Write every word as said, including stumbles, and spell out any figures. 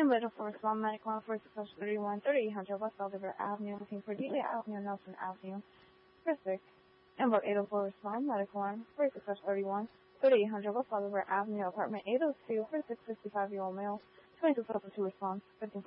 Inmate for Islam Medical Line for six thirty-one, thirty-eight hundred West Oliver Avenue, looking for Delia Avenue, Nelson Avenue, Pacific. Inmate eight oh four Islam Medical Line for six thirty-one, thirty-eight hundred West Oliver Avenue, apartment eight oh two, for six fifty-five-year-old male, twenty-two plus two response, fifteen